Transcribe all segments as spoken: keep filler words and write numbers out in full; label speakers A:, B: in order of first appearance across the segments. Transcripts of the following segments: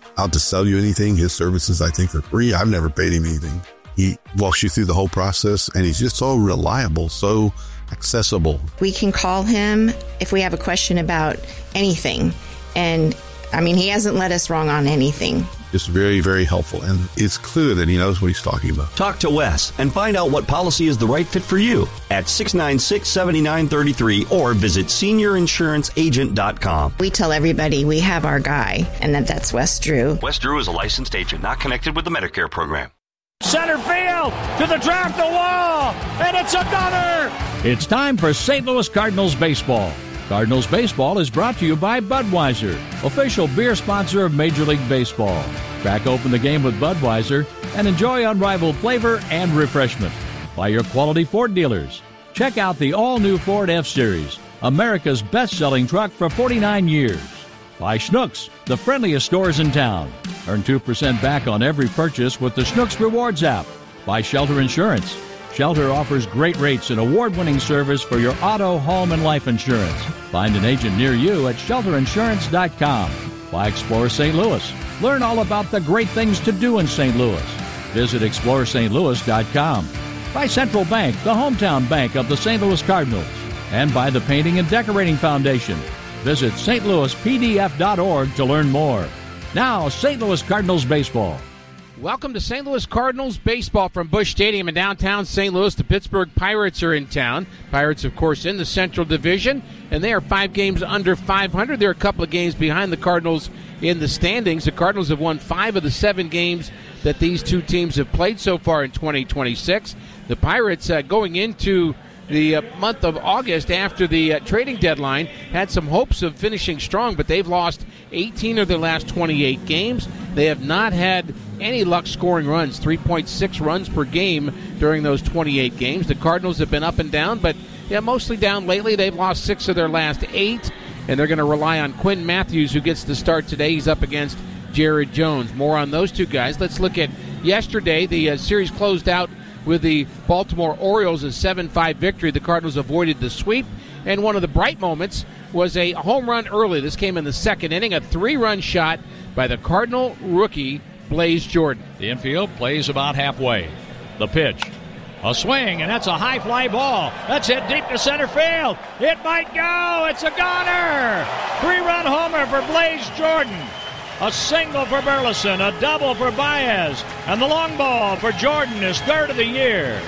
A: out to sell you anything. His services, I think, are free. I've never paid him anything. He walks you through the whole process, and he's just so reliable, so accessible.
B: We can call him if we have a question about anything. And, I mean, he hasn't led us wrong on anything.
A: Just very, very helpful. And it's clear that he knows what he's talking about.
C: Talk to Wes and find out what policy is the right fit for you at six nine six, seven nine three three or visit senior insurance agent dot com.
B: We tell everybody we have our guy, and that that's Wes Drew.
C: Wes Drew is a licensed agent not connected with the Medicare program.
D: Center field to the track, the wall, and it's a gunner!
E: It's time for Saint Louis Cardinals baseball. Cardinals baseball is brought to you by Budweiser, official beer sponsor of Major League Baseball. Crack open the game with Budweiser and enjoy unrivaled flavor and refreshment. By your quality Ford dealers. Check out the all-new Ford F-Series, America's best-selling truck for forty-nine years. By Schnucks, the friendliest stores in town. Earn two percent back on every purchase with the Schnucks Rewards app. By Shelter Insurance. Shelter offers great rates and award-winning service for your auto, home, and life insurance. Find an agent near you at shelter insurance dot com. By Explore Saint Louis. Learn all about the great things to do in Saint Louis. Visit explore st louis dot com. By Central Bank, the hometown bank of the Saint Louis Cardinals. And by the Painting and Decorating Foundation. Visit st louis p d f dot org to learn more. Now, Saint Louis Cardinals baseball.
F: Welcome to Saint Louis Cardinals baseball from Busch Stadium in downtown Saint Louis. The Pittsburgh Pirates are in town. Pirates, of course, in the Central Division, and they are five games under five hundred. They're a couple of games behind the Cardinals in the standings. The Cardinals have won five of the seven games that these two teams have played so far in twenty twenty-six. The Pirates, uh, going into the uh, month of August after the uh, trading deadline, had some hopes of finishing strong, but they've lost eighteen of their last twenty-eight games. They have not had any luck scoring runs, three point six runs per game during those twenty-eight games. The Cardinals have been up and down, but yeah, mostly down lately. They've lost six of their last eight, and they're going to rely on Quinn Matthews, who gets the start today. He's up against Jared Jones. More on those two guys. Let's look at yesterday. The uh, series closed out with the Baltimore Orioles' a seven five victory. The Cardinals avoided the sweep, and one of the bright moments was a home run early. This came in the second inning, a three-run shot by the Cardinal rookie, Blaze Jordan.
E: The infield plays about halfway. The pitch. A swing, and that's a high fly ball. That's hit deep to center field. It might go. It's a goner. Three-run homer for Blaze Jordan. A single for Burleson, a double for Baez, and the long ball for Jordan, his third of the year.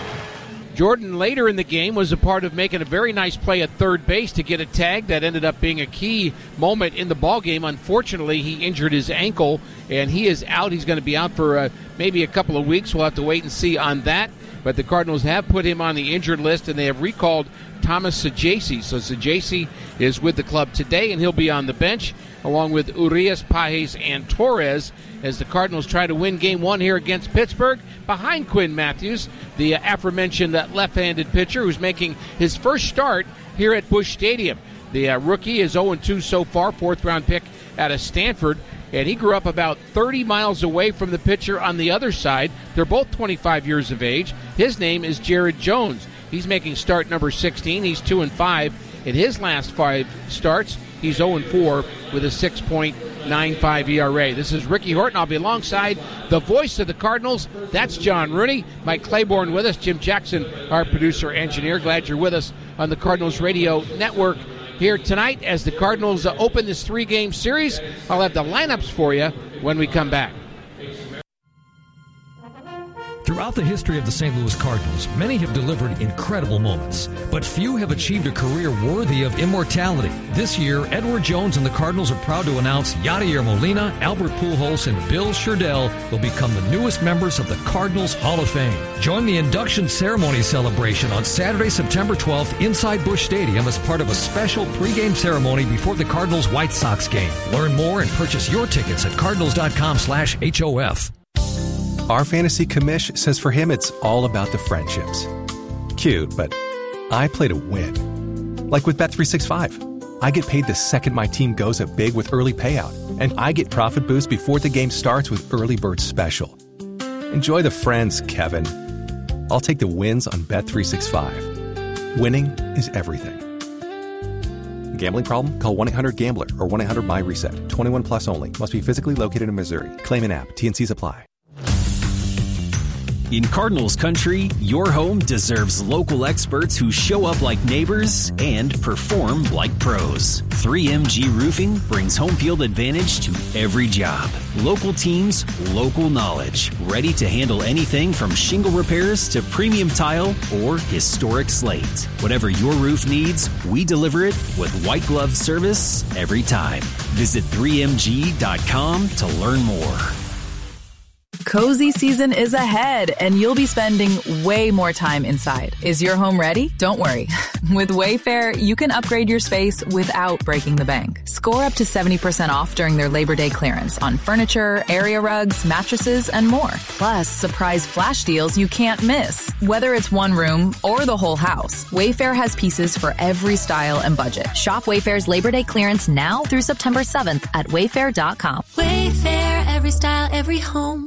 F: Jordan later in the game was a part of making a very nice play at third base to get a tag that ended up being a key moment in the ballgame. Unfortunately, he injured his ankle, and he is out. He's going to be out for uh, maybe a couple of weeks. We'll have to wait and see on that. But the Cardinals have put him on the injured list, and they have recalled Thomas Saggese. So Saggese is with the club today, and he'll be on the bench, along with Urias, Pages, and Torres, as the Cardinals try to win game one here against Pittsburgh behind Quinn Matthews, the uh, aforementioned uh, left-handed pitcher who's making his first start here at Busch Stadium. The uh, rookie is oh and two so far, fourth-round pick out of Stanford, and he grew up about thirty miles away from the pitcher on the other side. They're both twenty-five years of age. His name is Jared Jones. He's making start number sixteen. He's two and five in his last five starts. He's oh and four with a six point nine five E R A. This is Ricky Horton. I'll be alongside the voice of the Cardinals. That's John Rooney. Mike Claiborne with us. Jim Jackson, our producer-engineer. Glad you're with us on the Cardinals Radio Network here tonight as the Cardinals uh, open this three-game series. I'll have the lineups for you when we come back.
G: Throughout the history of the Saint Louis Cardinals, many have delivered incredible moments, but few have achieved a career worthy of immortality. This year, Edward Jones and the Cardinals are proud to announce Yadier Molina, Albert Pujols, and Bill Sherdell will become the newest members of the Cardinals Hall of Fame. Join the induction ceremony celebration on Saturday, September twelfth inside Busch Stadium as part of a special pregame ceremony before the Cardinals-White Sox game. Learn more and purchase your tickets at cardinals.com slash HOF.
H: Our fantasy commish says for him it's all about the friendships. Cute, but I play to win. Like with Bet three sixty-five. I get paid the second my team goes up big with early payout, and I get profit boost before the game starts with Early Bird Special. Enjoy the friends, Kevin. I'll take the wins on Bet three sixty-five. Winning is everything. Gambling problem? Call one eight hundred gambler or one eight hundred my reset. twenty-one plus only. Must be physically located in Missouri. Claim an app. T N Cs apply.
I: In Cardinals country, your home deserves local experts who show up like neighbors and perform like pros. three M G Roofing brings home field advantage to every job. Local teams, local knowledge. Ready to handle anything from shingle repairs to premium tile or historic slate. Whatever your roof needs, we deliver it with white glove service every time. Visit three M G dot com to learn more.
J: Cozy season is ahead, and you'll be spending way more time inside. Is your home ready? Don't worry. With Wayfair, you can upgrade your space without breaking the bank. Score up to seventy percent off during their Labor Day clearance on furniture, area rugs, mattresses, and more. Plus, surprise flash deals you can't miss. Whether it's one room or the whole house, Wayfair has pieces for every style and budget.
K: Shop Wayfair's Labor Day clearance now through September seventh at wayfair dot com.
L: Wayfair, every style, every home.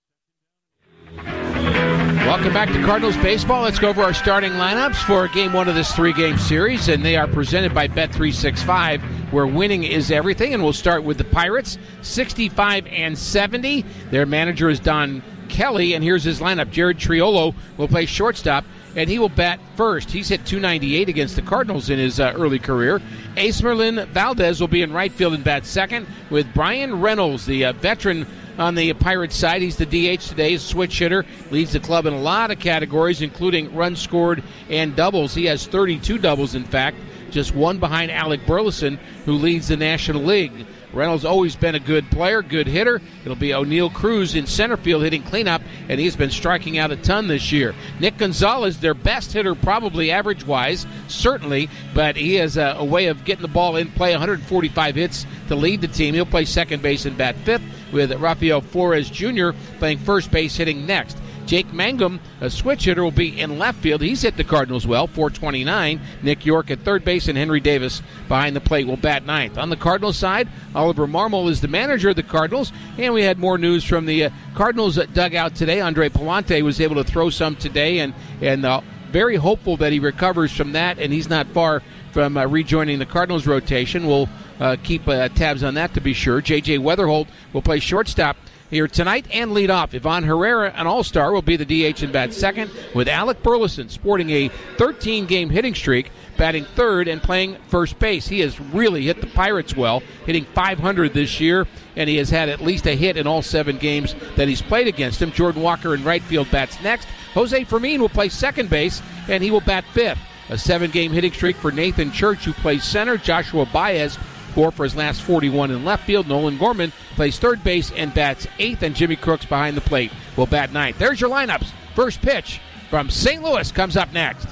F: Welcome back to Cardinals Baseball. Let's go over our starting lineups for game one of this three-game series, and they are presented by Bet three sixty-five, where winning is everything. And we'll start with the Pirates, sixty-five and seventy. Their manager is Don Kelly, and here's his lineup. Jared Triolo will play shortstop, and he will bat first. He's hit two ninety-eight against the Cardinals in his uh, early career. Esmerlin Valdez will be in right field and bat second, with Brian Reynolds, the uh, veteran on the Pirates side. He's the D H today, a switch hitter, leads the club in a lot of categories, including runs scored and doubles. He has thirty-two doubles, in fact, just one behind Alec Burleson, who leads the National League. Reynolds always been a good player, good hitter. It'll be O'Neill Cruz in center field hitting cleanup, and he's been striking out a ton this year. Nick Gonzalez, their best hitter, probably average-wise, certainly, but he has a, a way of getting the ball in play, one hundred forty-five hits to lead the team. He'll play second base and bat fifth, with Rafael Flores Junior playing first base hitting next. Jake Mangum, a switch hitter, will be in left field. He's hit the Cardinals well, four twenty-nine. Nick York at third base, and Henry Davis behind the plate will bat ninth. On the Cardinals side, Oliver Marmol is the manager of the Cardinals, and we had more news from the uh, Cardinals dugout today. Andre Palante was able to throw some today, and, and uh, very hopeful that he recovers from that, and he's not far from uh, rejoining the Cardinals rotation. We'll uh, keep uh, tabs on that to be sure. J J Weatherholt will play shortstop here tonight and lead off. Ivan Herrera, an all-star, will be the D H and bat second, with Alec Burleson sporting a thirteen-game hitting streak, batting third and playing first base. He has really hit the Pirates well, hitting five hundred this year, and he has had at least a hit in all seven games that he's played against him. Jordan Walker in right field bats next. Jose Fermin will play second base, and he will bat fifth. A seven-game hitting streak for Nathan Church, who plays center. Joshua Baez, four for his last forty-one in left field. Nolan Gorman plays third base and bats eighth, and Jimmy Crooks behind the plate will bat ninth. There's your lineups. First pitch from Saint Louis comes up next.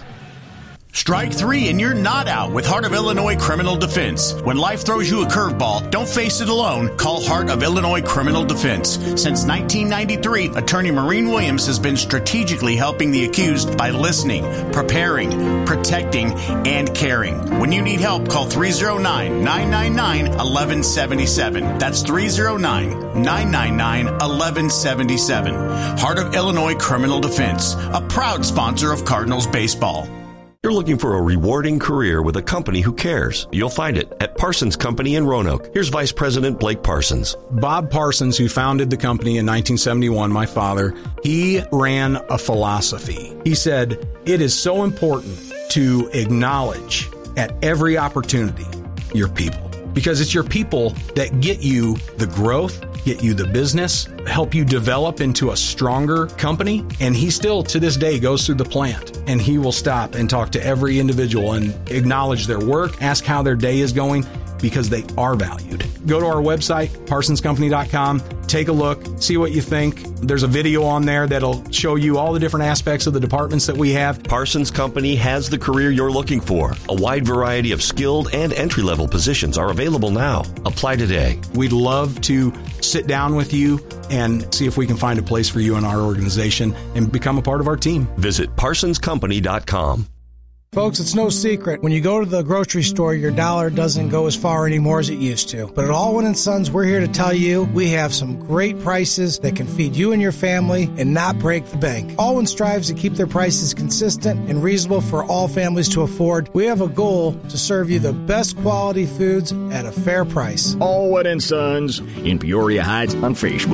M: Strike three and you're not out with Heart of Illinois Criminal Defense. When life throws you a curveball, don't face it alone. Call Heart of Illinois Criminal Defense. Since nineteen ninety-three, Attorney Maureen Williams has been strategically helping the accused by listening, preparing, protecting, and caring. When you need help, call three oh nine, nine nine nine, one one seven seven. That's three oh nine, nine nine nine, one one seven seven. Heart of Illinois Criminal Defense, a proud sponsor of Cardinals baseball.
C: You're looking for a rewarding career with a company who cares. You'll find it at Parsons Company in Roanoke. Here's Vice President Blake Parsons.
N: Bob Parsons, who founded the company in nineteen seventy-one, my father, he ran a philosophy. He said, it is so important to acknowledge at every opportunity your people, because it's your people that get you the growth, get you the business, help you develop into a stronger company. And he still, to this day, goes through the plant, and he will stop and talk to every individual and acknowledge their work, ask how their day is going, because they are valued. Go to our website, parsons company dot com, take a look, see what you think. There's a video on there that'll show you all the different aspects of the departments that we have.
C: Parsons Company has the career you're looking for. A wide variety of skilled and entry-level positions are available now. Apply today.
N: We'd love to sit down with you and see if we can find a place for you in our organization and become a part of our team.
C: Visit parsons company dot com.
O: Folks, it's no secret. When you go to the grocery store, your dollar doesn't go as far anymore as it used to. But at Allwyn and Sons, we're here to tell you we have some great prices that can feed you and your family and not break the bank. Allwyn strives to keep their prices consistent and reasonable for all families to afford. We have a goal to serve you the best quality foods at a fair price.
P: Allwyn and Sons in Peoria Heights on Facebook.